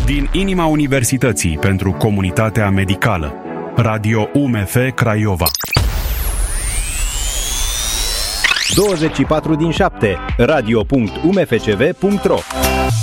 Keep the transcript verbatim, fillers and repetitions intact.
Din inima Universității pentru Comunitatea Medicală. Radio U M F Craiova. douăzeci și patru din șapte radio punct u m f c v punct r o